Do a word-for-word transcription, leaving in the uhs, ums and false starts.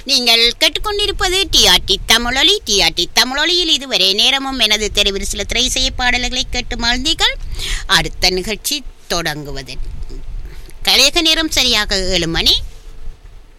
நீங்கள் கேட்டுக்கொண்டிருப்பது டிஆர்டி தமிழொலி. டிஆர்டி தமிழொலியில் இதுவரை நேரமும் எனது தெருவில் சில திரை செய்ய பாடல்களை கேட்டு மகிழ்ந்தீர்கள். அடுத்த நிகழ்ச்சி தொடங்குவது கலையக நேரம் சரியாக ஏழு மணி.